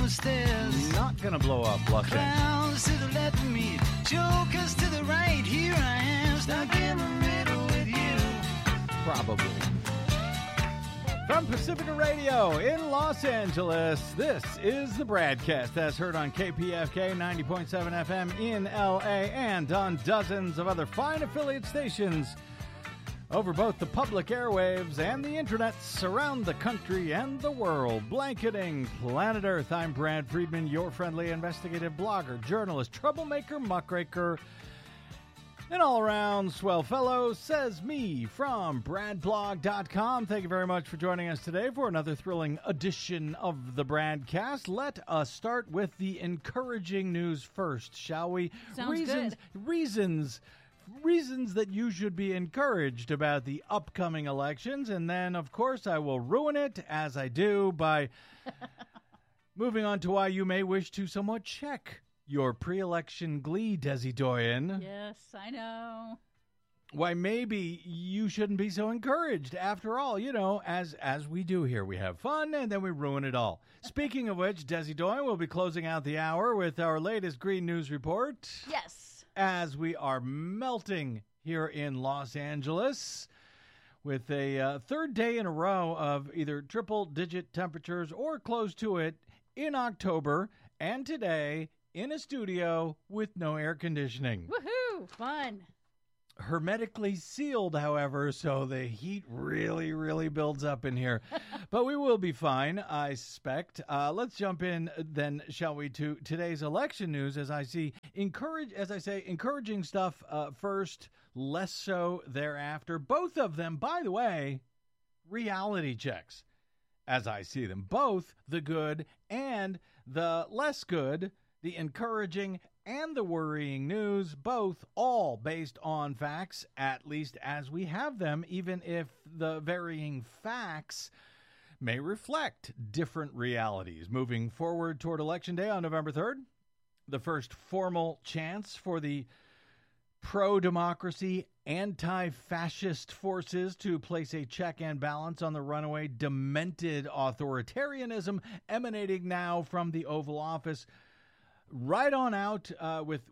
the stairs. Not gonna blow up, Los Angeles. Clowns to the left of me, jokers to the right. Here I am, stuck in the middle with you. Probably. From Pacifica Radio in Los Angeles, this is the Bradcast, as heard on KPFK 90.7 FM in LA and on dozens of other fine affiliate stations over both the public airwaves and the internets around the country and the world. Blanketing planet Earth, I'm Brad Friedman, your friendly investigative blogger, journalist, troublemaker, muckraker, an all-around swell fellow, says me from bradblog.com. Thank you very much for joining us today for another thrilling edition of the Bradcast. Let us start with the encouraging news first, shall we? Sounds good. Reasons that you should be encouraged about the upcoming elections, and then, of course, I will ruin it, as I do, by moving on to why you may wish to somewhat check your pre-election glee, Desi Doyen. Yes, I know. Why maybe you shouldn't be so encouraged. After all, you know, as we do here, we have fun and then we ruin it all. Speaking of which, Desi Doyen will be closing out the hour with our latest Green News Report. Yes. As we are melting here in Los Angeles with a third day in a row of either triple-digit temperatures or close to it in October, and today in a studio with no air conditioning. Woohoo! Fun. Hermetically sealed, however, so the heat really builds up in here. But we will be fine, I suspect. Let's jump in then, shall we, to today's election news, as I say, encouraging stuff first, less so thereafter. Both of them, by the way, reality checks, as I see them. Both the good and the less good, the encouraging and the worrying news, both all based on facts, at least as we have them, even if the varying facts may reflect different realities. Moving forward toward Election Day on November 3rd, the first formal chance for the pro-democracy, anti-fascist forces to place a check and balance on the runaway, demented authoritarianism emanating now from the Oval Office, right on out with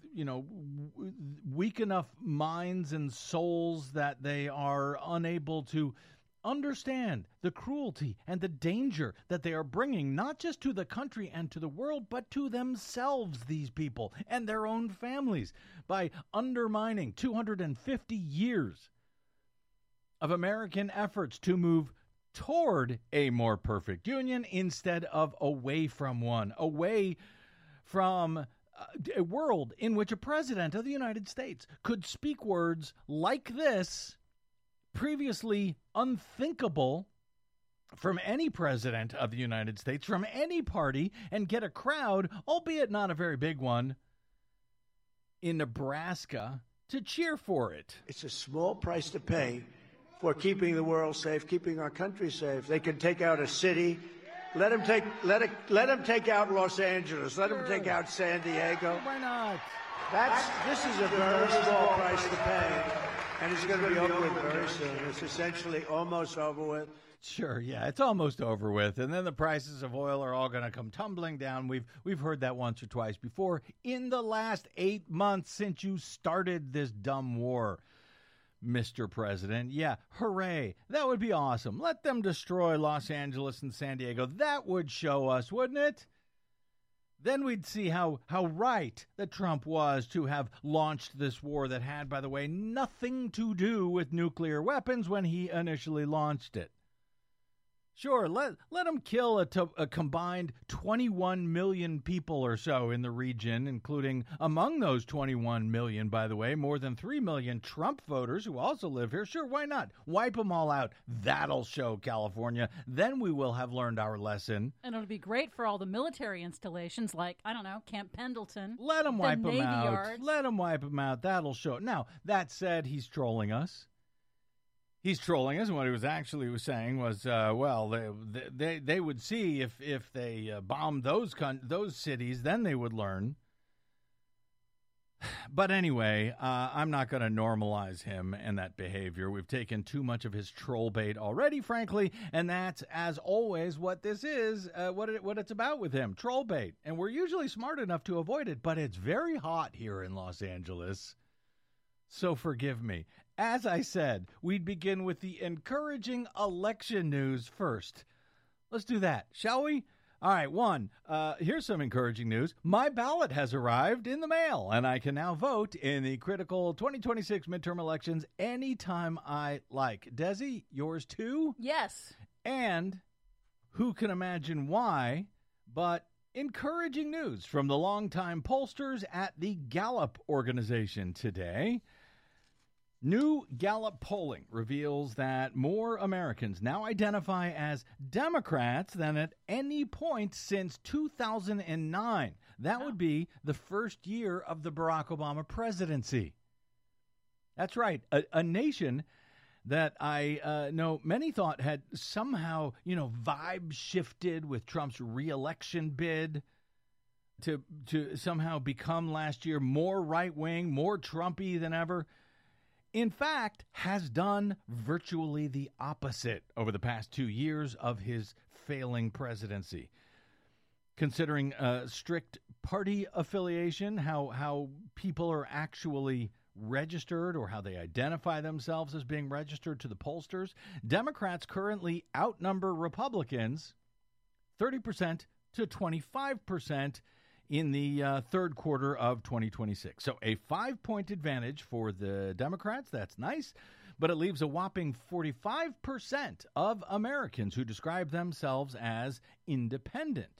weak enough minds and souls that they are unable to understand the cruelty and the danger that they are bringing, not just to the country and to the world, but to themselves, these people, and their own families, by undermining 250 years of American efforts to move toward a more perfect union instead of away from one, away from a world in which a president of the United States could speak words like this, previously unthinkable from any president of the United States, from any party, and get a crowd, albeit not a very big one, in Nebraska to cheer for it. It's a small price to pay for keeping the world safe, keeping our country safe. They can take out a city. Let him take out Los Angeles. Let him take out San Diego. Why not? This is a very small price to pay, and it's going to be over with very soon. It's essentially almost over with. Sure, yeah, it's almost over with, and then the prices of oil are all going to come tumbling down. We've heard that once or twice before in the last 8 months since you started this dumb war, Mr. President. Yeah, hooray. That would be awesome. Let them destroy Los Angeles and San Diego. That would show us, wouldn't it? Then we'd see how right that Trump was to have launched this war that had, by the way, nothing to do with nuclear weapons when he initially launched it. Sure, let them kill a combined 21 million people or so in the region, including, among those 21 million, by the way, more than 3 million Trump voters who also live here. Sure, why not? Wipe them all out. That'll show California. Then we will have learned our lesson. And it'll be great for all the military installations like, I don't know, Camp Pendleton. Let them wipe them Navy out. Yards. Let them wipe them out. That'll show. Now, that said, he's trolling us. He's trolling us, and what he was saying was, they would see if they bombed those cities, then they would learn. But anyway, I'm not going to normalize him and that behavior. We've taken too much of his troll bait already, frankly, and that's, as always, what this is, what it's about with him, troll bait. And we're usually smart enough to avoid it, but it's very hot here in Los Angeles. So forgive me. As I said, we'd begin with the encouraging election news first. Let's do that, shall we? All right, one, here's some encouraging news. My ballot has arrived in the mail, and I can now vote in the critical 2026 midterm elections anytime I like. Desi, yours too? Yes. And who can imagine why, but encouraging news from the longtime pollsters at the Gallup organization today. New Gallup polling reveals that more Americans now identify as Democrats than at any point since 2009. That would be the first year of the Barack Obama presidency. That's right. A nation that I know many thought had somehow, vibe shifted with Trump's reelection bid to somehow become last year more right-wing, more Trumpy than ever. In fact, has done virtually the opposite over the past 2 years of his failing presidency. Considering strict party affiliation, how people are actually registered or how they identify themselves as being registered to the pollsters, Democrats currently outnumber Republicans 30% to 25% in the third quarter of 2026. So a 5-point advantage for the Democrats. That's nice. But it leaves a whopping 45% of Americans who describe themselves as independent,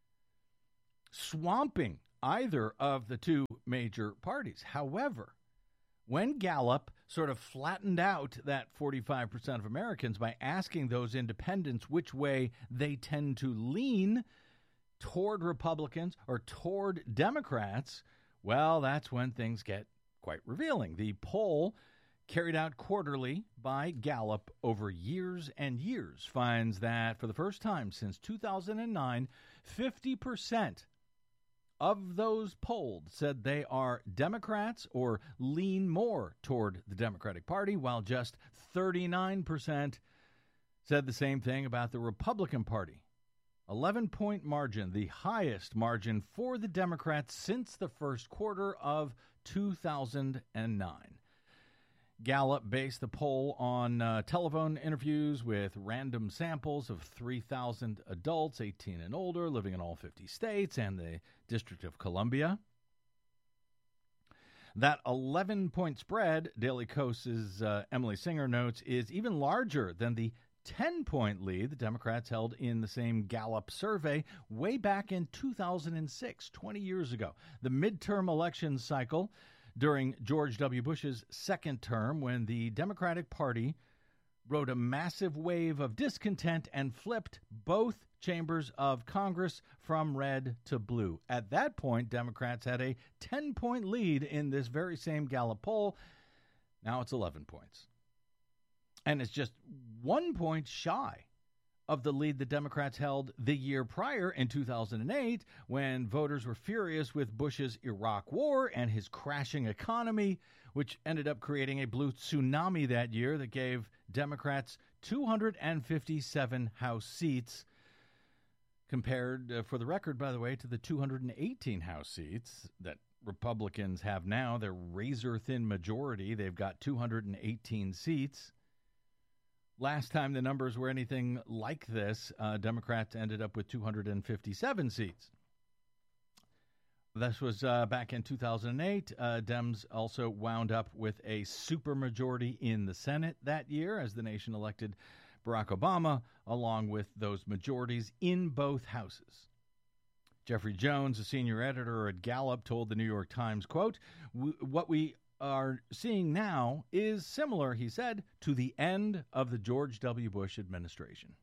swamping either of the two major parties. However, when Gallup sort of flattened out that 45% of Americans by asking those independents which way they tend to lean toward Republicans or toward Democrats, well, that's when things get quite revealing. The poll, carried out quarterly by Gallup over years and years, finds that for the first time since 2009, 50% of those polled said they are Democrats or lean more toward the Democratic Party, while just 39% said the same thing about the Republican Party. 11-point margin, the highest margin for the Democrats since the first quarter of 2009. Gallup based the poll on telephone interviews with random samples of 3,000 adults 18 and older living in all 50 states and the District of Columbia. That 11-point spread, Daily Kos's Emily Singer notes, is even larger than the 10-point lead the Democrats held in the same Gallup survey way back in 2006, 20 years ago. The midterm election cycle during George W. Bush's second term, when the Democratic Party rode a massive wave of discontent and flipped both chambers of Congress from red to blue. At that point, Democrats had a 10-point lead in this very same Gallup poll. Now it's 11 points. And it's just 1 point shy of the lead the Democrats held the year prior in 2008, when voters were furious with Bush's Iraq war and his crashing economy, which ended up creating a blue tsunami that year that gave Democrats 257 House seats, compared, for the record, by the way, to the 218 House seats that Republicans have now. Their razor-thin majority. They've got 218 seats. Last time the numbers were anything like this, Democrats ended up with 257 seats. This was back in 2008. Dems also wound up with a supermajority in the Senate that year as the nation elected Barack Obama, along with those majorities in both houses. Jeffrey Jones, a senior editor at Gallup, told the New York Times, quote, "What we are seeing now is similar," he said, "to the end of the George W. Bush administration."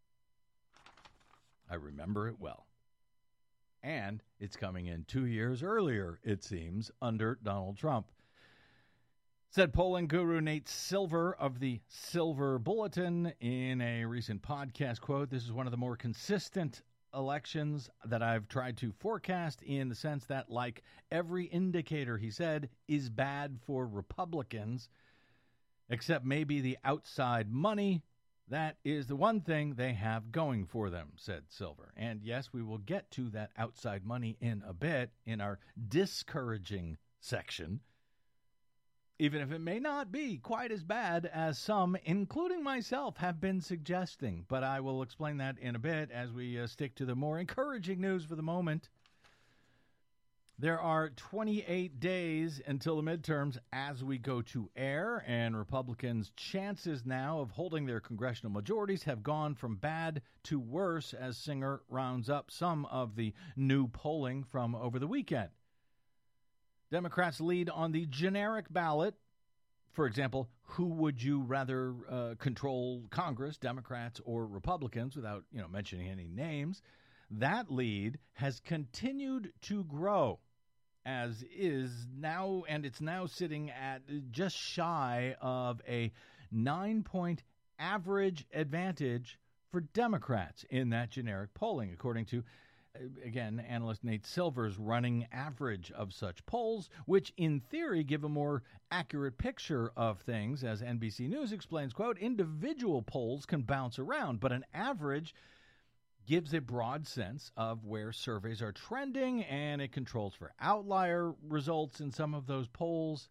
I remember it well. And it's coming in 2 years earlier, it seems, under Donald Trump. Said polling guru Nate Silver of the Silver Bulletin in a recent podcast, quote, "This is one of the more consistent elections that I've tried to forecast in the sense that, like, every indicator, he said, is bad for Republicans, except maybe the outside money. That is the one thing they have going for them, said Silver. And yes, we will get to that outside money in a bit in our discouraging section, even if it may not be quite as bad as some, including myself, have been suggesting. But I will explain that in a bit as we stick to the more encouraging news for the moment. There are 28 days until the midterms as we go to air, and Republicans' chances now of holding their congressional majorities have gone from bad to worse as Singer rounds up some of the new polling from over the weekend. Democrats lead on the generic ballot. For example, who would you rather control Congress, Democrats or Republicans, without mentioning any names? That lead has continued to grow, as is now, and it's now sitting at just shy of a 9-point average advantage for Democrats in that generic polling, according to, again, analyst Nate Silver's running average of such polls, which in theory give a more accurate picture of things. As NBC News explains, quote, individual polls can bounce around, but an average gives a broad sense of where surveys are trending, and it controls for outlier results in some of those polls.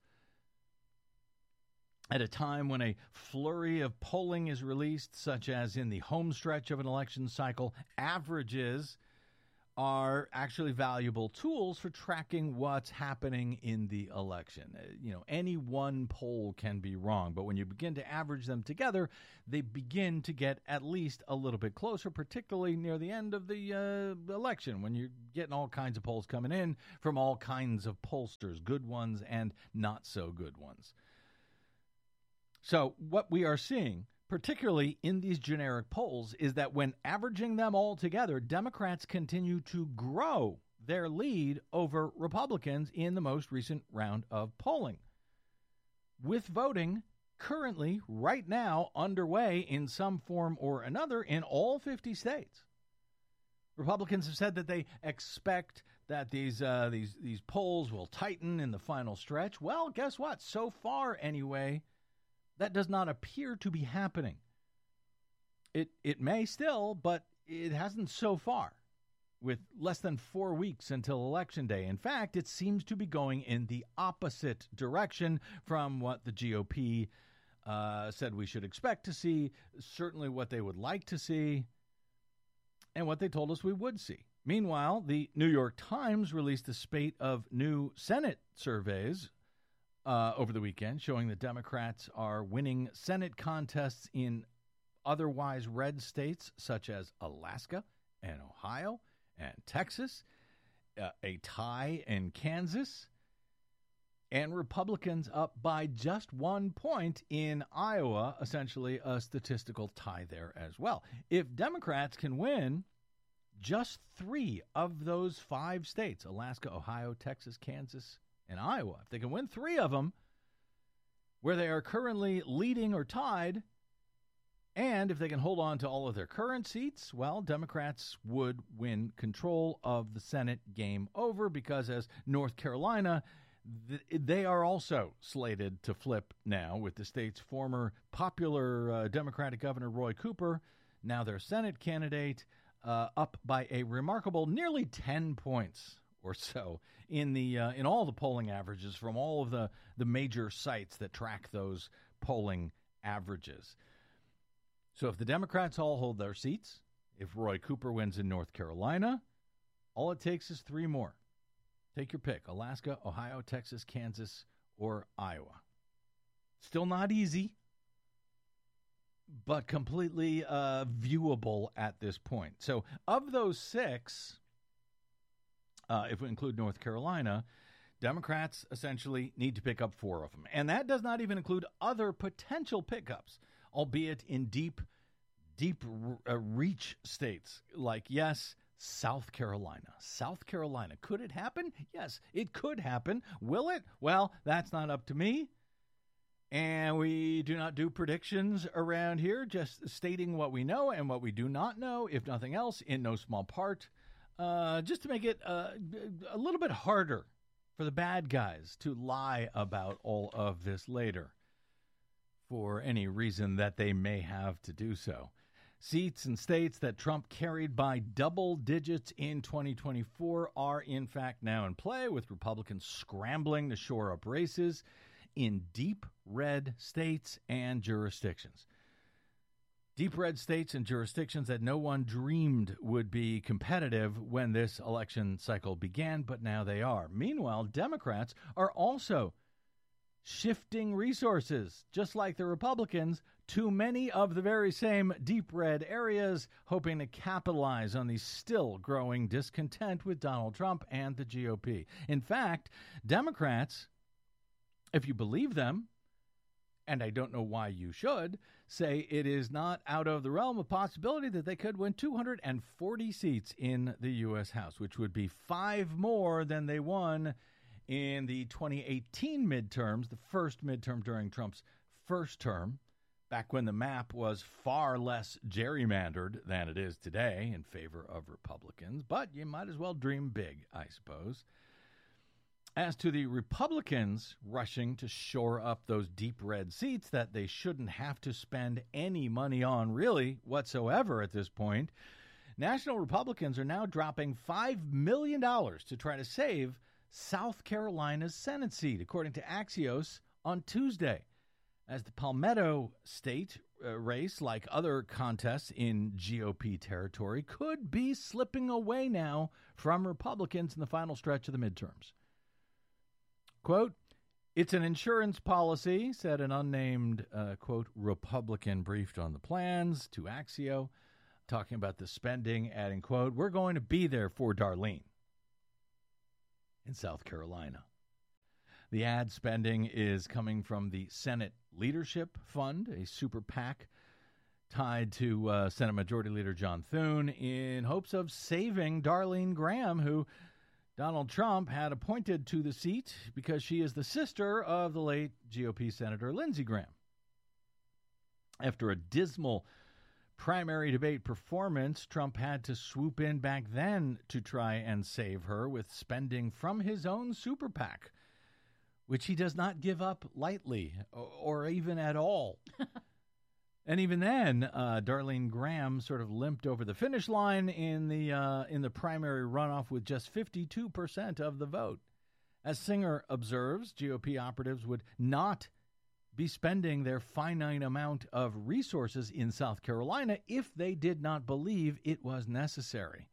At a time when a flurry of polling is released, such as in the home stretch of an election cycle, averages are actually valuable tools for tracking what's happening in the election. Any one poll can be wrong, but when you begin to average them together, they begin to get at least a little bit closer, particularly near the end of the election, when you're getting all kinds of polls coming in from all kinds of pollsters, good ones and not so good ones. So what we are seeing, particularly in these generic polls, is that when averaging them all together, Democrats continue to grow their lead over Republicans in the most recent round of polling, with voting currently, right now, underway in some form or another in all 50 states. Republicans have said that they expect that these polls will tighten in the final stretch. Well, guess what? So far, anyway, that does not appear to be happening. It may still, but it hasn't so far, with less than 4 weeks until Election Day. In fact, it seems to be going in the opposite direction from what the GOP said we should expect to see, certainly what they would like to see, and what they told us we would see. Meanwhile, the New York Times released a spate of new Senate surveys over the weekend, showing that Democrats are winning Senate contests in otherwise red states such as Alaska and Ohio and Texas, a tie in Kansas, and Republicans up by just 1 point in Iowa, essentially a statistical tie there as well. If Democrats can win just 3 of those 5 states, Alaska, Ohio, Texas, Kansas, and Iowa, if they can win 3 of them, where they are currently leading or tied, and if they can hold on to all of their current seats, well, Democrats would win control of the Senate game over, because as North Carolina, they are also slated to flip now, with the state's former popular Democratic Governor Roy Cooper, now their Senate candidate, up by a remarkable nearly 10 points or so in all the polling averages from all of the major sites that track those polling averages. So if the Democrats all hold their seats, if Roy Cooper wins in North Carolina, all it takes is 3 more. Take your pick: Alaska, Ohio, Texas, Kansas, or Iowa. Still not easy, but completely viewable at this point. So of those 6, if we include North Carolina, Democrats essentially need to pick up 4 of them. And that does not even include other potential pickups, albeit in deep reach states like, yes, South Carolina. South Carolina. Could it happen? Yes, it could happen. Will it? Well, that's not up to me. And we do not do predictions around here, just stating what we know and what we do not know, if nothing else, in no small part, just to make it a little bit harder for the bad guys to lie about all of this later, for any reason that they may have to do so. Seats in states that Trump carried by double digits in 2024 are, in fact, now in play, with Republicans scrambling to shore up races in deep red states and jurisdictions. Deep red states and jurisdictions that no one dreamed would be competitive when this election cycle began, but now they are. Meanwhile, Democrats are also shifting resources, just like the Republicans, to many of the very same deep red areas, hoping to capitalize on the still growing discontent with Donald Trump and the GOP. In fact, Democrats, if you believe them, and I don't know why you should, say it is not out of the realm of possibility that they could win 240 seats in the U.S. House, which would be 5 more than they won in the 2018 midterms, the first midterm during Trump's first term, back when the map was far less gerrymandered than it is today in favor of Republicans. But you might as well dream big, I suppose. As to the Republicans rushing to shore up those deep red seats that they shouldn't have to spend any money on really whatsoever at this point, national Republicans are now dropping $5 million to try to save South Carolina's Senate seat, according to Axios on Tuesday, as the Palmetto State race, like other contests in GOP territory, could be slipping away now from Republicans in the final stretch of the midterms. Quote, "It's an insurance policy," said an unnamed, quote, Republican briefed on the plans to Axio, talking about the spending, adding, quote, "We're going to be there for Darlene in South Carolina." The ad spending is coming from the Senate Leadership Fund, a super PAC tied to Senate Majority Leader John Thune, in hopes of saving Darlene Graham, who Donald Trump had appointed to the seat because she is the sister of the late GOP Senator Lindsey Graham. After a dismal primary debate performance, Trump had to swoop in back then to try and save her with spending from his own super PAC, which he does not give up lightly or even at all. And even then, Darlene Graham sort of limped over the finish line in the primary runoff with just 52% of the vote. As Singer observes, GOP operatives would not be spending their finite amount of resources in South Carolina if they did not believe it was necessary.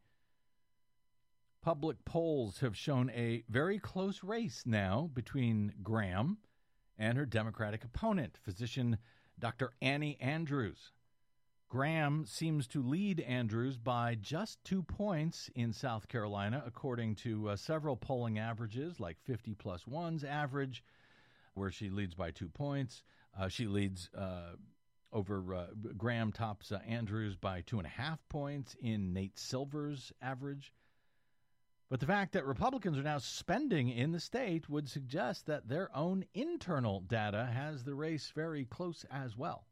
Public polls have shown a very close race now between Graham and her Democratic opponent, physician Dr. Annie Andrews. Graham seems to lead Andrews by just 2 points in South Carolina, according to several polling averages, like 50+1's average, where she leads by 2 points. She leads Graham tops Andrews by 2.5 points in Nate Silver's average. But the fact that Republicans are now spending in the state would suggest that their own internal data has the race very close as well.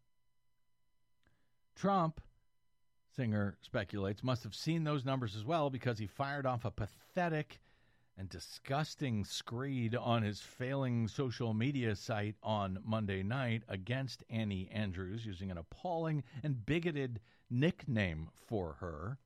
Trump, Singer speculates, must have seen those numbers as well, because he fired off a pathetic and disgusting screed on his failing social media site on Monday night against Annie Andrews, using an appalling and bigoted nickname for her.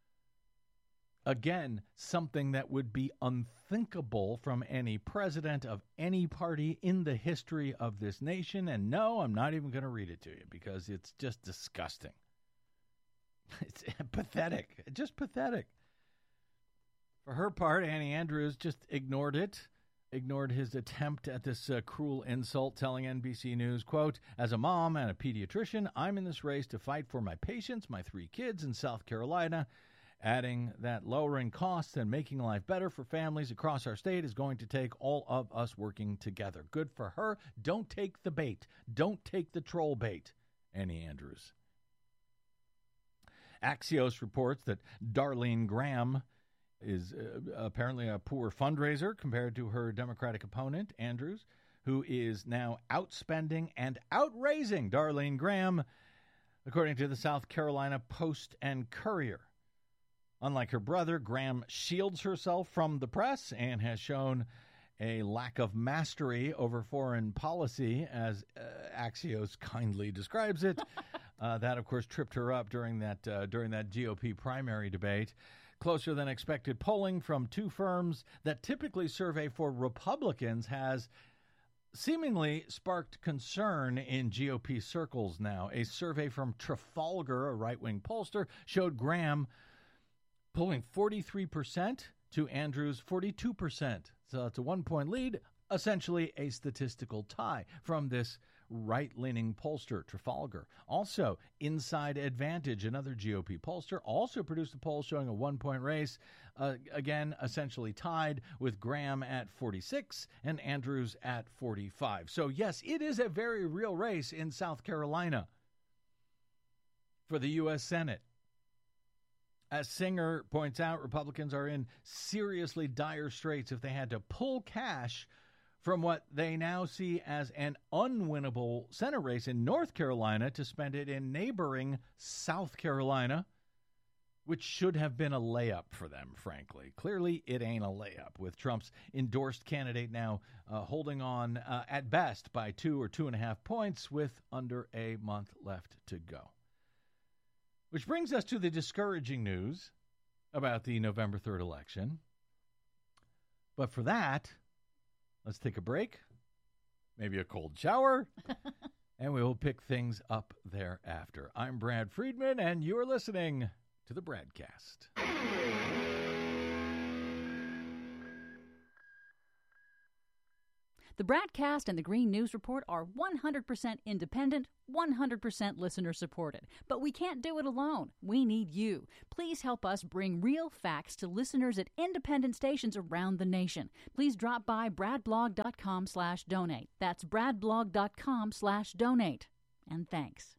Again, something that would be unthinkable from any president of any party in the history of this nation. And no, I'm not even going to read it to you because it's just disgusting. It's pathetic. Just pathetic. For her part, Annie Andrews just ignored it, ignored his attempt at this cruel insult, telling NBC News, quote, "As a mom and a pediatrician, I'm in this race to fight for my patients, my 3 kids in South Carolina," adding that lowering costs and making life better for families across our state is going to take all of us working together. Good for her. Don't take the bait. Don't take the troll bait, Annie Andrews. Axios reports that Darlene Graham is apparently a poor fundraiser compared to her Democratic opponent, Andrews, who is now outspending and outraising Darlene Graham, according to the South Carolina Post and Courier. Unlike her brother, Graham shields herself from the press and has shown a lack of mastery over foreign policy, as Axios kindly describes it. That, of course, tripped her up during that GOP primary debate. Closer than expected polling from two firms that typically survey for Republicans has seemingly sparked concern in GOP circles now. A survey from Trafalgar, a right-wing pollster, showed Graham polling 43% to Andrews' 42%. So it's a 1-point lead, essentially a statistical tie from this right-leaning pollster, Trafalgar. Also, Inside Advantage, another GOP pollster, also produced a poll showing a 1-point race, again, essentially tied, with Graham at 46 and Andrews at 45. So, yes, it is a very real race in South Carolina for the U.S. Senate. As Singer points out, Republicans are in seriously dire straits if they had to pull cash from what they now see as an unwinnable Senate race in North Carolina to spend it in neighboring South Carolina, which should have been a layup for them, frankly. Clearly, it ain't a layup, with Trump's endorsed candidate now holding on at best by 2 or 2.5 points with under a month left to go. Which brings us to the discouraging news about the November 3rd election. But for that, let's take a break, maybe a cold shower, and we will pick things up thereafter. I'm Brad Friedman, and you're listening to the Bradcast. The Bradcast and the Green News Report are 100% independent, 100% listener-supported. But we can't do it alone. We need you. Please help us bring real facts to listeners at independent stations around the nation. Please drop by bradblog.com/donate. That's bradblog.com/donate. And thanks.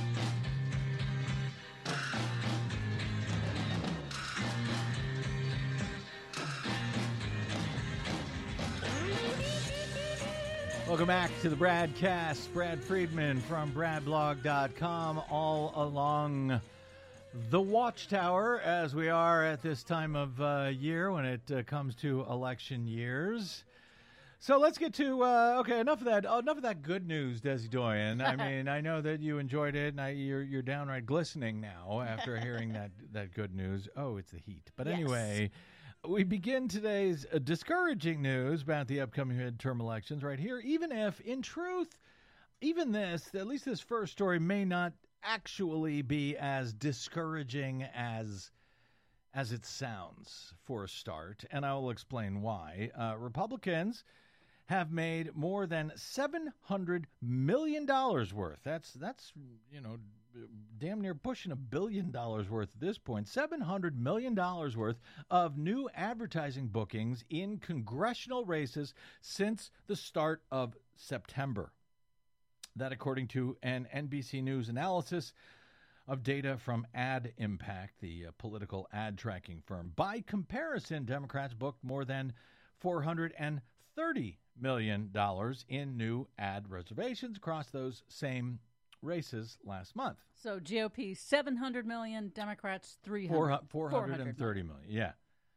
Welcome back to the Bradcast. Brad Friedman from bradblog.com, all along the Watchtower, as we are at this time of year when it comes to election years. So let's get to, enough of that good news, Desi Doyen. I mean, I know that you enjoyed it, and you're downright glistening now after hearing that good news. Oh, it's the heat. But anyway, we begin today's discouraging news about the upcoming midterm elections right here, even if, in truth, even this, at least this first story, may not actually be as discouraging as it sounds for a start, and I will explain why. Republicans have made more than $700 million worth. That's damn near pushing $1 billion worth at this point. $700 million worth of new advertising bookings in congressional races since the start of September. That, according to an NBC News analysis of data from Ad Impact, the political ad tracking firm. By comparison, Democrats booked more than $430 million in new ad reservations across those same races last month. So GOP $700 million, Democrats $430 million. Yeah.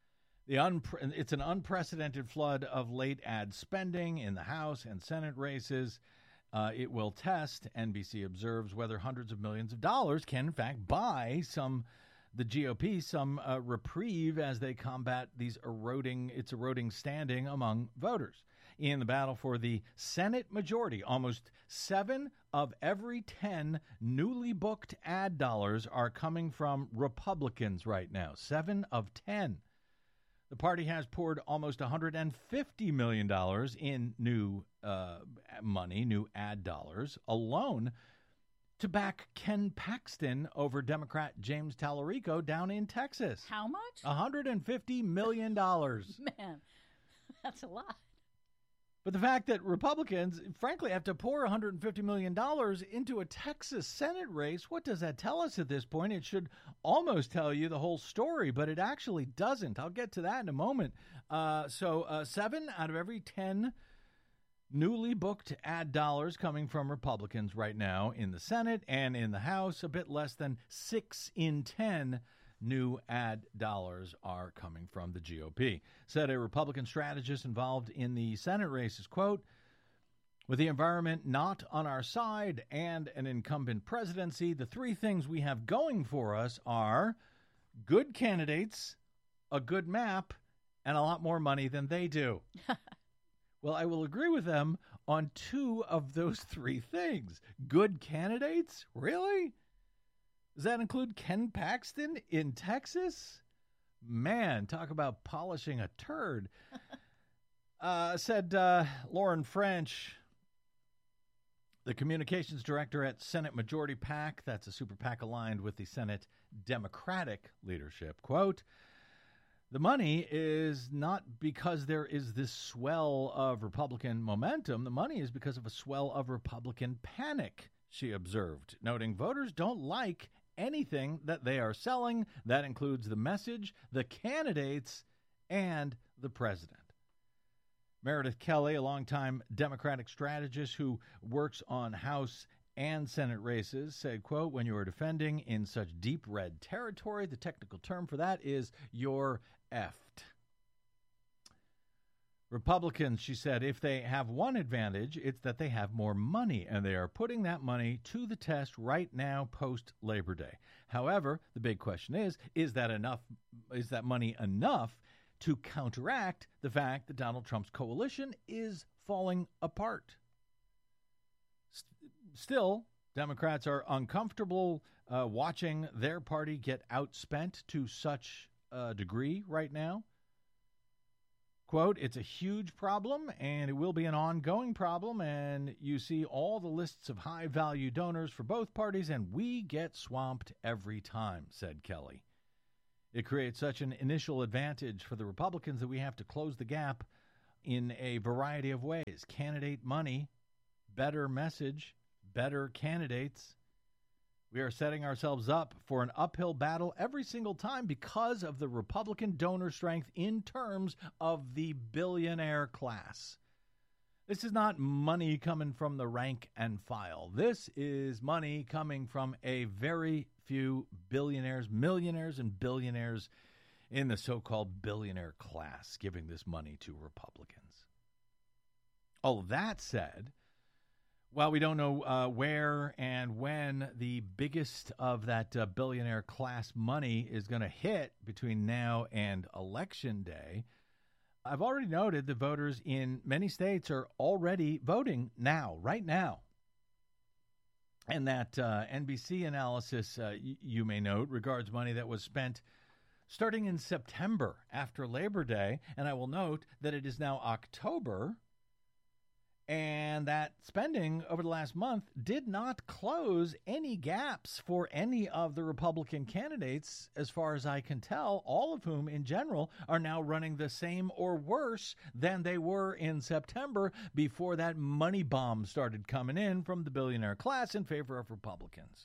It's an unprecedented flood of late ad spending in the House and Senate races. It will test, NBC observes, whether hundreds of millions of dollars can, in fact, buy the GOP some reprieve as they combat its eroding standing among voters. In the battle for the Senate majority, almost 7 of every 10 newly booked ad dollars are coming from Republicans right now. 7 of 10. The party has poured almost $150 million in new money, new ad dollars, alone to back Ken Paxton over Democrat James Tallarico down in Texas. How much? $150 million. Man, that's a lot. But the fact that Republicans, frankly, have to pour $150 million into a Texas Senate race, what does that tell us at this point? It should almost tell you the whole story, but it actually doesn't. I'll get to that in a moment. So 7 out of every 10 Newly booked ad dollars coming from Republicans right now in the Senate and in the House. A bit less than 6 in 10 new ad dollars are coming from the GOP. Said a Republican strategist involved in the Senate races, quote, with the environment not on our side and an incumbent presidency, the three things we have going for us are good candidates, a good map, and a lot more money than they do. Well, I will agree with them on 2 of those 3 things. Good candidates? Really? Does that include Ken Paxton in Texas? Man, talk about polishing a turd. Said Lauren French, the communications director at Senate Majority PAC, that's a super PAC aligned with the Senate Democratic leadership, quote, the money is not because there is this swell of Republican momentum. The money is because of a swell of Republican panic, she observed, noting voters don't like anything that they are selling. That includes the message, the candidates, and the president. Meredith Kelly, a longtime Democratic strategist who works on House and Senate races, said, quote, when you are defending in such deep red territory, the technical term for that is you're effed. Republicans, she said, if they have one advantage, it's that they have more money, and they are putting that money to the test right now post-Labor Day. However, the big question is that enough? Is that money enough to counteract the fact that Donald Trump's coalition is falling apart? Still, Democrats are uncomfortable watching their party get outspent to such a degree right now. Quote, it's a huge problem, and it will be an ongoing problem, and you see all the lists of high-value donors for both parties, and we get swamped every time, said Kelly. It creates such an initial advantage for the Republicans that we have to close the gap in a variety of ways. Candidate money, better message, better candidates. We are setting ourselves up for an uphill battle every single time because of the Republican donor strength in terms of the billionaire class. This is not money coming from the rank and file. This is money coming from a very few billionaires, millionaires, and billionaires in the so-called billionaire class giving this money to Republicans. All of that said, while we don't know where and when the biggest of that billionaire class money is going to hit between now and Election Day, I've already noted that voters in many states are already voting now, right now. And that NBC analysis, you may note, regards money that was spent starting in September after Labor Day. And I will note that it is now October, and that spending over the last month did not close any gaps for any of the Republican candidates, as far as I can tell, all of whom in general are now running the same or worse than they were in September before that money bomb started coming in from the billionaire class in favor of Republicans.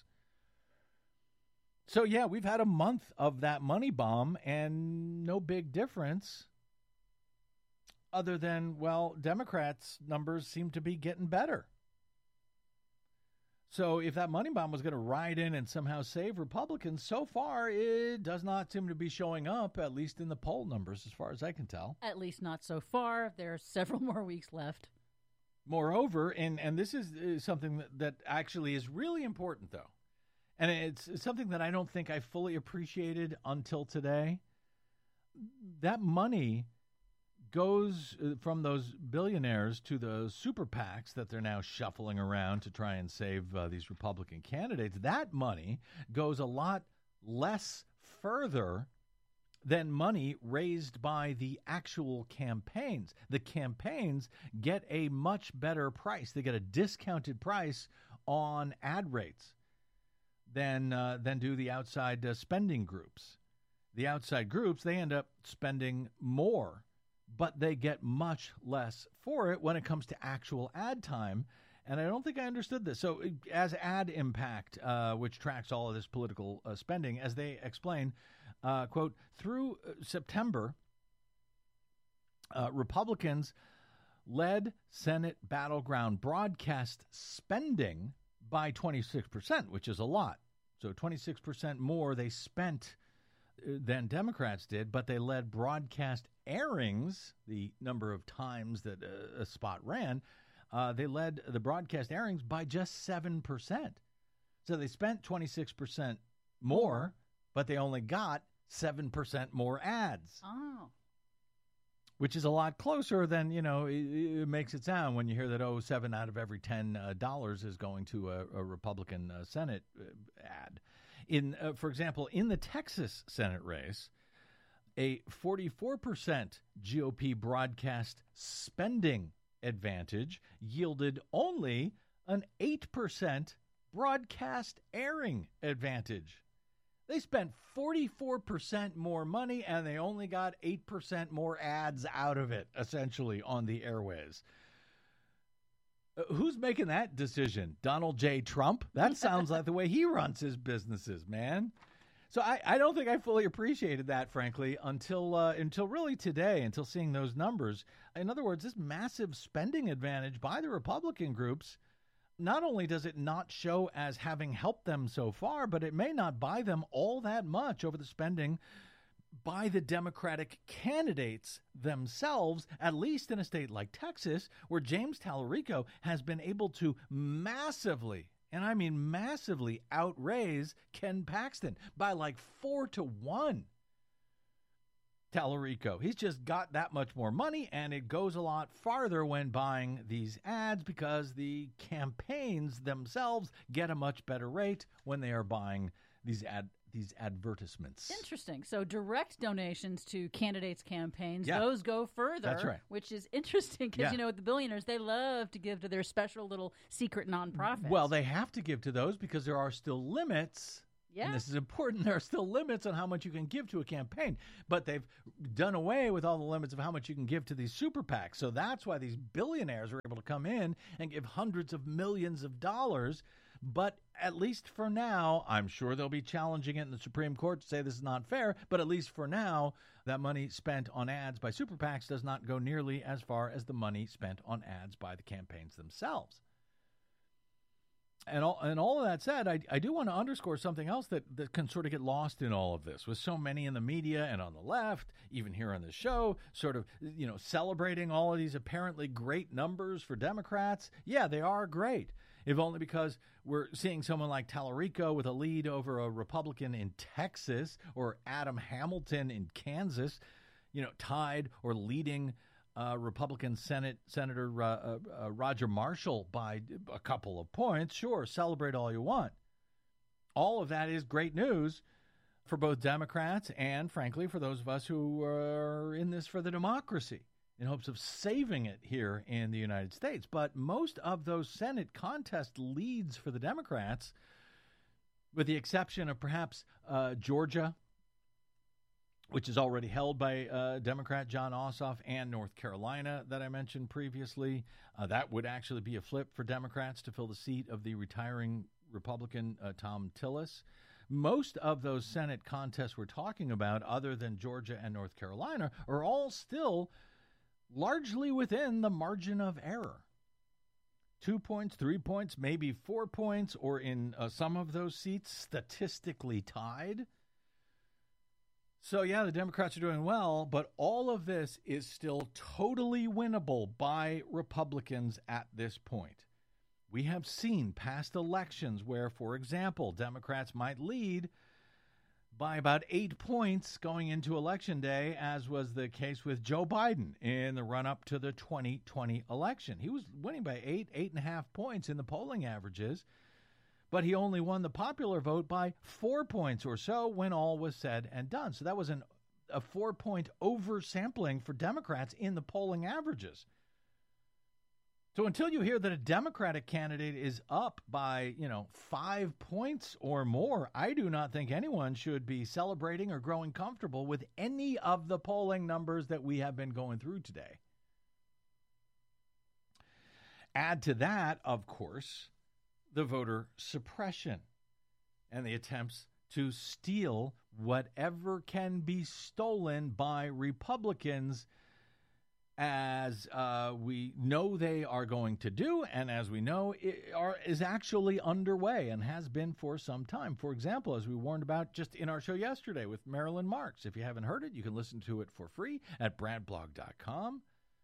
So, yeah, we've had a month of that money bomb and no big difference. Other than, well, Democrats' numbers seem to be getting better. So if that money bomb was going to ride in and somehow save Republicans, so far it does not seem to be showing up, at least in the poll numbers, as far as I can tell. At least not so far. There are several more weeks left. Moreover, and this is something that actually is really important, though, and it's something that I don't think I fully appreciated until today. That money goes from those billionaires to the super PACs that they're now shuffling around to try and save these Republican candidates. That money goes a lot less further than money raised by the actual campaigns. The campaigns get a much better price. They get a discounted price on ad rates than do the outside spending groups. The outside groups, they end up spending more, but they get much less for it when it comes to actual ad time. And I don't think I understood this. So as Ad Impact, which tracks all of this political spending, as they explain, quote, through September, Republicans led Senate battleground broadcast spending by 26%, which is a lot. So 26% more they spent than Democrats did, but they led broadcast airings, the number of times that a spot ran, they led the broadcast airings by just 7%. So they spent 26% more, but they only got 7% more ads. Oh. Which is a lot closer than, it makes it sound when you hear that, 7 out of every $10 is going to a Republican Senate ad. For example, in the Texas Senate race, a 44% GOP broadcast spending advantage yielded only an 8% broadcast airing advantage. They spent 44% more money, and they only got 8% more ads out of it, essentially, on the airways. Who's making that decision? Donald J. Trump? That sounds like the way he runs his businesses, man. So I don't think I fully appreciated that, frankly, until really today, until seeing those numbers. In other words, this massive spending advantage by the Republican groups, not only does it not show as having helped them so far, but it may not buy them all that much over the spending by the Democratic candidates themselves, at least in a state like Texas, where James Tallarico has been able to massively, and I mean massively, outraise Ken Paxton by like 4-1. Tallarico, he's just got that much more money, and it goes a lot farther when buying these ads because the campaigns themselves get a much better rate when they are buying these advertisements. Interesting. So direct donations to candidates' campaigns, Yeah. those go further. That's right. Which is interesting because, Yeah. with the billionaires, they love to give to their special little secret nonprofits. Well, they have to give to those because there are still limits. Yeah. And this is important. There are still limits on how much you can give to a campaign, but they've done away with all the limits of how much you can give to these super PACs. So that's why these billionaires are able to come in and give hundreds of millions of dollars. But at least for now, I'm sure they'll be challenging it in the Supreme Court to say this is not fair. But at least for now, that money spent on ads by super PACs does not go nearly as far as the money spent on ads by the campaigns themselves. And all of that said, I do want to underscore something else that can sort of get lost in all of this, with so many in the media and on the left, even here on the show, sort of, celebrating all of these apparently great numbers for Democrats. Yeah, they are great, if only because we're seeing someone like Tallarico with a lead over a Republican in Texas, or Adam Hamilton in Kansas, tied or leading Republican Senator Roger Marshall by a couple of points. Sure, celebrate all you want. All of that is great news for both Democrats and, frankly, for those of us who are in this for the democracy, in hopes of saving it here in the United States. But most of those Senate contest leads for the Democrats, with the exception of perhaps Georgia, which is already held by Democrat Jon Ossoff, and North Carolina that I mentioned previously. That would actually be a flip for Democrats to fill the seat of the retiring Republican Thom Tillis. Most of those Senate contests we're talking about, other than Georgia and North Carolina, are all still largely within the margin of error. 2 points, 3 points, maybe 4 points, or in some of those seats, statistically tied. So, yeah, the Democrats are doing well, but all of this is still totally winnable by Republicans at this point. We have seen past elections where, for example, Democrats might lead by about 8 points going into Election Day, as was the case with Joe Biden in the run-up to the 2020 election. He was winning by 8.5 points in the polling averages, but he only won the popular vote by 4 points or so when all was said and done. So that was a 4-point oversampling for Democrats in the polling averages. So until you hear that a Democratic candidate is up by, 5 points or more, I do not think anyone should be celebrating or growing comfortable with any of the polling numbers that we have been going through today. Add to that, of course, the voter suppression and the attempts to steal whatever can be stolen by Republicans as we know they are going to do, and as we know is actually underway and has been for some time. For example, as we warned about just in our show yesterday with Marilyn Marks. If you haven't heard it, you can listen to it for free at bradblog.com.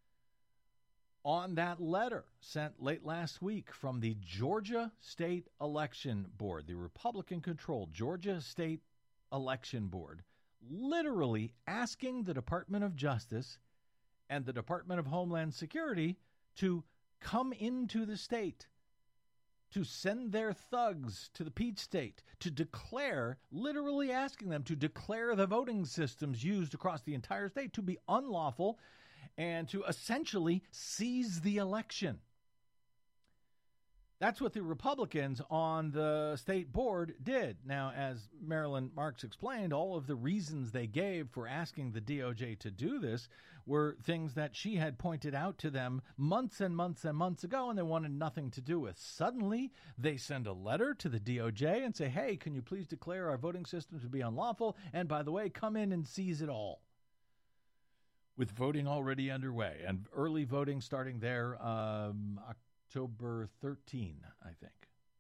On that letter sent late last week from the Georgia State Election Board, the Republican-controlled Georgia State Election Board, literally asking the Department of Justice and the Department of Homeland Security to come into the state, to send their thugs to the Peach State, to declare, literally asking them to declare the voting systems used across the entire state to be unlawful and to essentially seize the election. That's what the Republicans on the state board did. Now, as Marilyn Marks explained, all of the reasons they gave for asking the DOJ to do this were things that she had pointed out to them months and months and months ago, and they wanted nothing to do with. Suddenly, they send a letter to the DOJ and say, hey, can you please declare our voting systems to be unlawful? And by the way, come in and seize it all. With voting already underway and early voting starting there October 13, I think.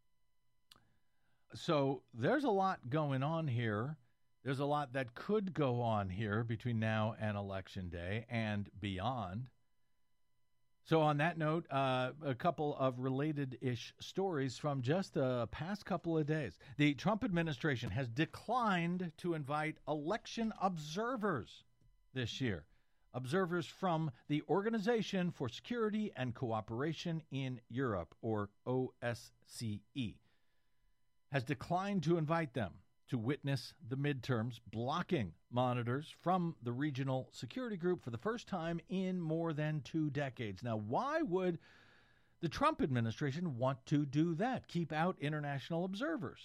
So there's a lot going on here. There's a lot that could go on here between now and Election Day and beyond. So on that note, a couple of related-ish stories from just the past couple of days. The Trump administration has declined to invite election observers this year. Observers from the Organization for Security and Cooperation in Europe, or OSCE, has declined to invite them to witness the midterms, blocking monitors from the regional security group for the first time in more than 2 decades. Now, why would the Trump administration want to do that? Keep out international observers?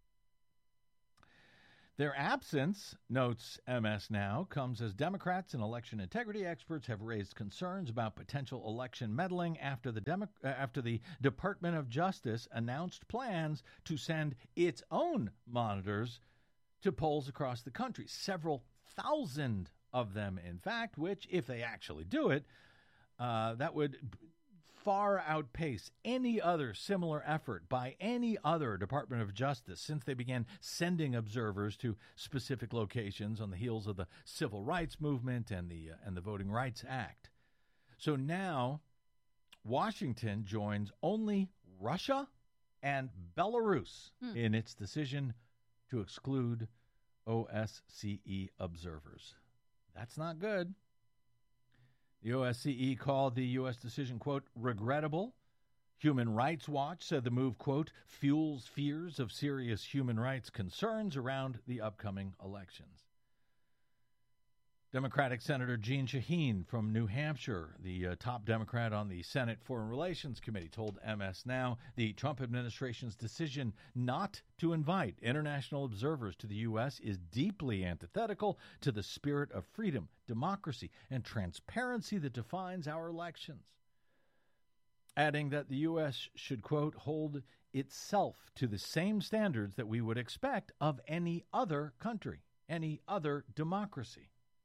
Their absence, notes MS Now, comes as Democrats and election integrity experts have raised concerns about potential election meddling after the Department of Justice announced plans to send its own monitors to polls across the country. Several thousand of them, in fact, which, if they actually do it, that would far outpace any other similar effort by any other Department of Justice since they began sending observers to specific locations on the heels of the Civil Rights Movement and the Voting Rights Act. So now Washington joins only Russia and Belarus in its decision to exclude OSCE observers. That's not good. The OSCE called the U.S. decision, quote, regrettable. Human Rights Watch said the move, quote, fuels fears of serious human rights concerns around the upcoming elections. Democratic Senator Jeanne Shaheen from New Hampshire, the top Democrat on the Senate Foreign Relations Committee, told MS Now the Trump administration's decision not to invite international observers to the U.S. is deeply antithetical to the spirit of freedom, democracy, and transparency that defines our elections. Adding that the U.S. should, quote, hold itself to the same standards that we would expect of any other country, any other democracy.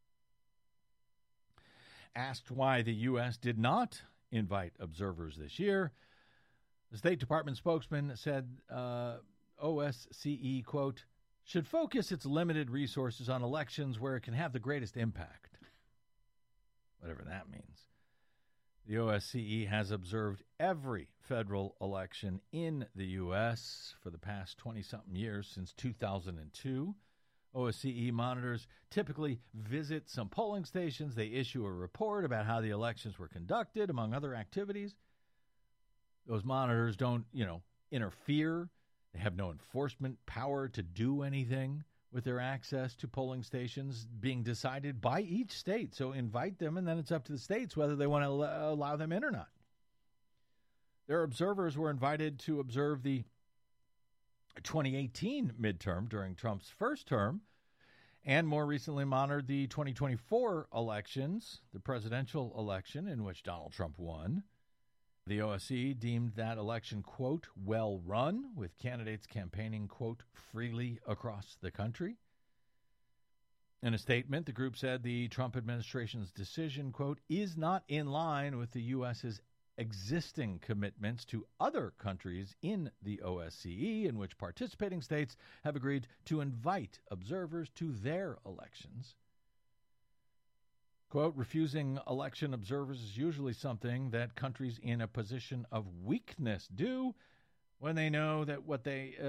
Asked why the U.S. did not invite observers this year, the State Department spokesman said OSCE, quote, should focus its limited resources on elections where it can have the greatest impact. Whatever that means. The OSCE has observed every federal election in the U.S. for the past 20-something years, since 2002. OSCE monitors typically visit some polling stations. They issue a report about how the elections were conducted, among other activities. Those monitors don't, interfere. They have no enforcement power to do anything with their access to polling stations being decided by each state. So invite them, and then it's up to the states whether they want to allow them in or not. Their observers were invited to observe the 2018 midterm during Trump's first term, and more recently monitored the 2024 elections, the presidential election in which Donald Trump won. The OSCE deemed that election, quote, well run, with candidates campaigning, quote, freely across the country. In a statement, the group said the Trump administration's decision, quote, is not in line with the U.S.'s existing commitments to other countries in the OSCE, in which participating states have agreed to invite observers to their elections. Quote, refusing election observers is usually something that countries in a position of weakness do when they know that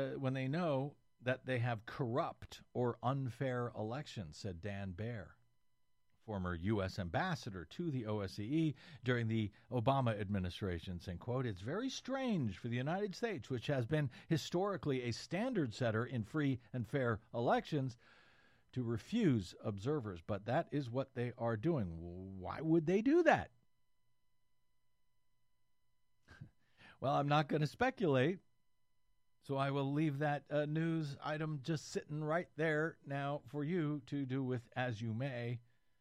they have corrupt or unfair elections, said Dan Baer, former U.S. ambassador to the OSCE during the Obama administration, saying, quote, it's very strange for the United States, which has been historically a standard setter in free and fair elections, to refuse observers. But that is what they are doing. Why would they do that? Well, I'm not going to speculate, so I will leave that news item just sitting right there now for you to do with as you may.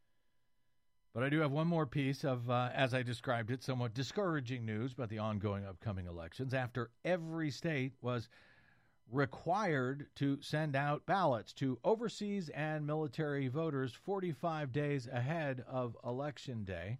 But I do have one more piece of, as I described it, somewhat discouraging news about the ongoing upcoming elections. After every state was required to send out ballots to overseas and military voters 45 days ahead of Election Day.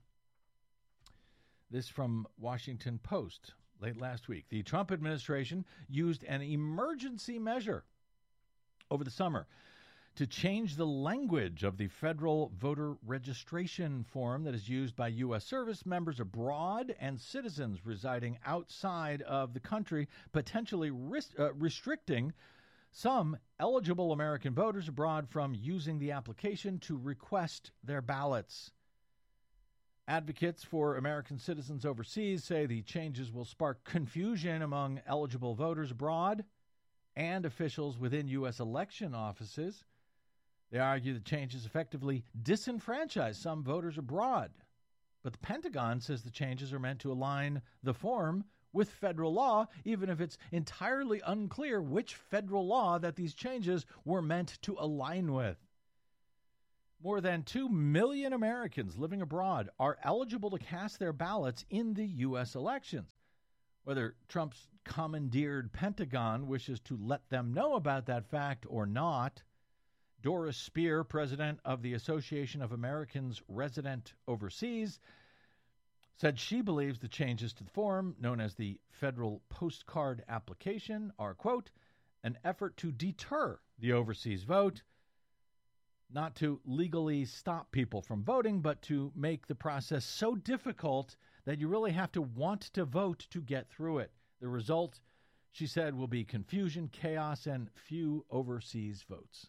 This from Washington Post late last week. The Trump administration used an emergency measure over the summer to change the language of the federal voter registration form that is used by U.S. service members abroad and citizens residing outside of the country, potentially restricting some eligible American voters abroad from using the application to request their ballots. Advocates for American citizens overseas say the changes will spark confusion among eligible voters abroad and officials within U.S. election offices. They argue the changes effectively disenfranchise some voters abroad. But the Pentagon says the changes are meant to align the form with federal law, even if it's entirely unclear which federal law that these changes were meant to align with. More than 2 million Americans living abroad are eligible to cast their ballots in the U.S. elections. Whether Trump's commandeered Pentagon wishes to let them know about that fact or not, Doris Spear, president of the Association of Americans Resident Overseas, said she believes the changes to the form, known as the federal postcard application, are, quote, an effort to deter the overseas vote, not to legally stop people from voting, but to make the process so difficult that you really have to want to vote to get through it. The result, she said, will be confusion, chaos, and few overseas votes.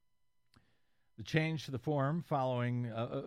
The change to the form following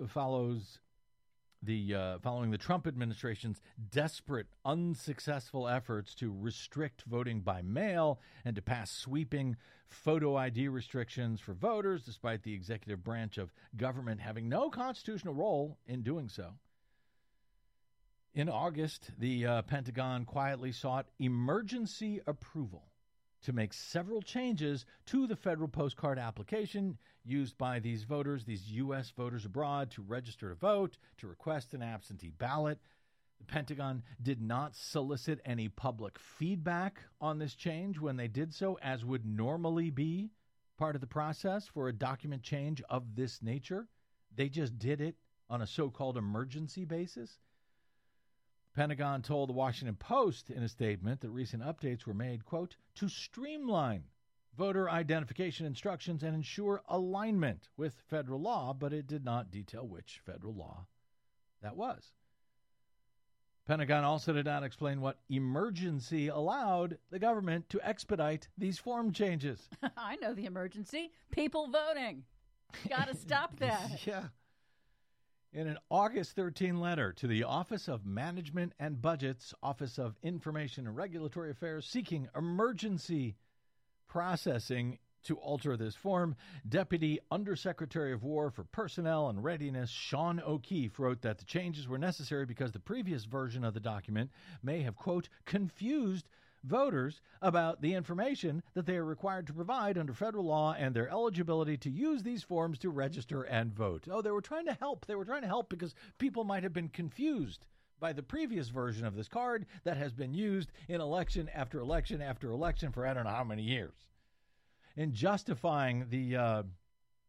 the Trump administration's desperate, unsuccessful efforts to restrict voting by mail and to pass sweeping photo ID restrictions for voters, despite the executive branch of government having no constitutional role in doing so. In August, the Pentagon quietly sought emergency approval to make several changes to the federal postcard application used by these voters, these U.S. voters abroad, to register to vote, to request an absentee ballot. The Pentagon did not solicit any public feedback on this change when they did so, as would normally be part of the process for a document change of this nature. They just did it on a so-called emergency basis. Pentagon told the Washington Post in a statement that recent updates were made, quote, to streamline voter identification instructions and ensure alignment with federal law, but it did not detail which federal law that was. Pentagon also did not explain what emergency allowed the government to expedite these form changes. I know the emergency. People voting. Got to stop that. Yeah. In an August 13 letter to the Office of Management and Budget's Office of Information and Regulatory Affairs seeking emergency processing to alter this form, Deputy Undersecretary of War for Personnel and Readiness Sean O'Keefe wrote that the changes were necessary because the previous version of the document may have, quote, confused voters about the information that they are required to provide under federal law and their eligibility to use these forms to register and vote. Oh, they were trying to help. They were trying to help because people might have been confused by the previous version of this card that has been used in election after election after election for I don't know how many years. In justifying the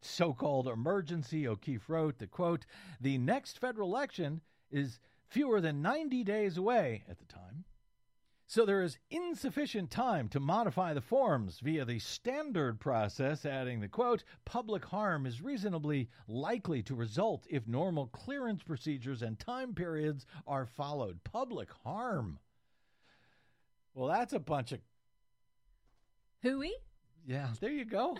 so-called emergency. O'Keefe wrote that, quote, the next federal election is fewer than 90 days away at the time, so there is insufficient time to modify the forms via the standard process, adding the, quote, public harm is reasonably likely to result if normal clearance procedures and time periods are followed. Public harm. Well, that's a bunch of... Hooey? Yeah, there you go.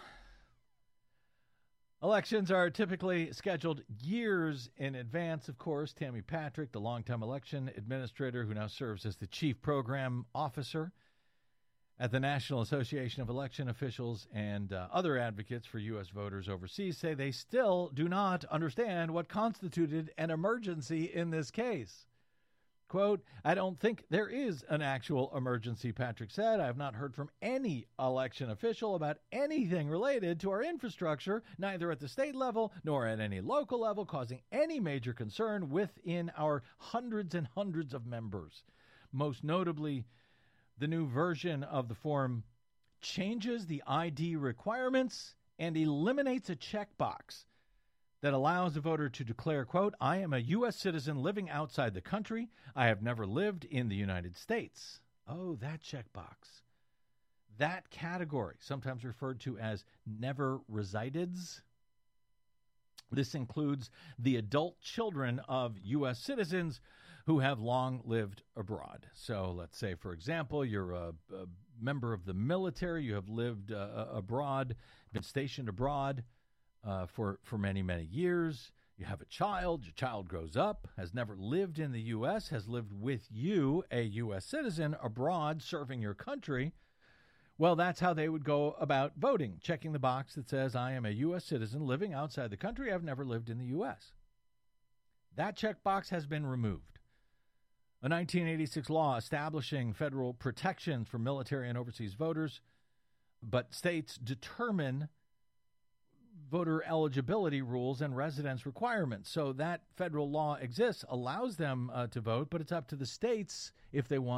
Elections are typically scheduled years in advance, of course. Tammy Patrick, the longtime election administrator who now serves as the chief program officer at the National Association of Election Officials, and other advocates for U.S. voters overseas say they still do not understand what constituted an emergency in this case. Quote, I don't think there is an actual emergency, Patrick said. I have not heard from any election official about anything related to our infrastructure, neither at the state level nor at any local level, causing any major concern within our hundreds and hundreds of members. Most notably, the new version of the form changes the ID requirements and eliminates a checkbox that allows a voter to declare, quote, I am a U.S. citizen living outside the country. I have never lived in the United States. Oh, that checkbox. That category, sometimes referred to as never resideds. This includes the adult children of U.S. citizens who have long lived abroad. So let's say, for example, you're a member of the military. You have lived abroad, been stationed abroad for many, many years. You have a child. Your child grows up, has never lived in the U.S., has lived with you, a U.S. citizen, abroad serving your country. Well, that's how they would go about voting, checking the box that says, I am a U.S. citizen living outside the country. I've never lived in the U.S. That checkbox has been removed. A 1986 law establishing federal protections for military and overseas voters, but states determine voter eligibility rules and residence requirements. So that federal law exists, allows them to vote, but it's up to the states if they want